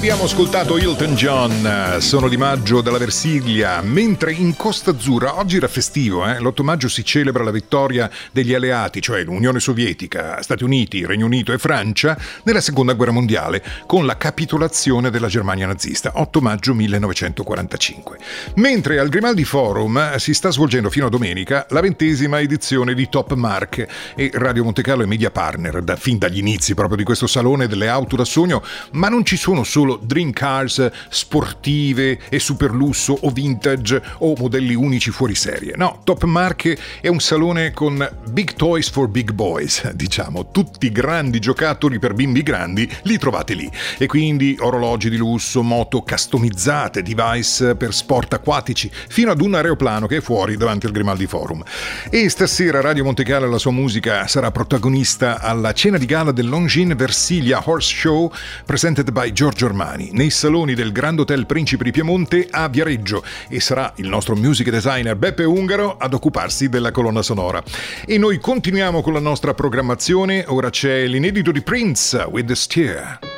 Abbiamo ascoltato Elton John, Sono di maggio dalla Versilia, mentre in Costa Azzurra oggi era festivo, l'8 maggio si celebra la vittoria degli alleati, cioè l'Unione Sovietica, Stati Uniti, Regno Unito e Francia, nella Seconda Guerra Mondiale, con la capitolazione della Germania nazista, 8 maggio 1945. Mentre al Grimaldi Forum si sta svolgendo fino a domenica la 20ª edizione di Top Mark, e Radio Monte Carlo è media partner fin dagli inizi proprio di questo salone delle auto da sogno, ma non ci sono solo dream cars sportive e super lusso o vintage o modelli unici fuori serie. No, Top Mark è un salone con big toys for big boys, diciamo, tutti grandi giocattoli per bimbi grandi li trovate lì, e quindi orologi di lusso, moto customizzate, device per sport acquatici, fino ad un aeroplano che è fuori davanti al Grimaldi Forum. E stasera Radio Monte Carlo e la sua musica sarà protagonista alla cena di gala del Longines Versilia Horse Show presented by Giorgio Armani nei saloni del Grand Hotel Principe di Piemonte a Viareggio, e sarà il nostro music designer Beppe Ungaro ad occuparsi della colonna sonora. E noi continuiamo con la nostra programmazione. Ora c'è l'inedito di Prince, With the Steer.